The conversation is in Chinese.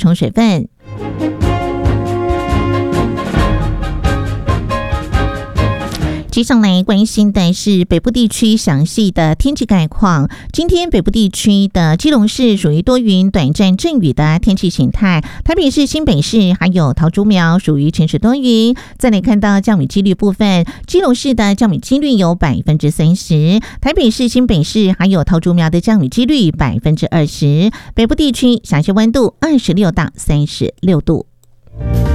充水分。接下来关心的是北部地区详细的天气概况。今天北部地区的基隆市属于多云短暂阵雨的天气形态，台北市、新北市还有桃竹苗属于全时多云。再来看到降雨几率部分，基隆市的降雨几率有30%，台北市、新北市还有桃竹苗的降雨几率20%。北部地区详细温度26到36度。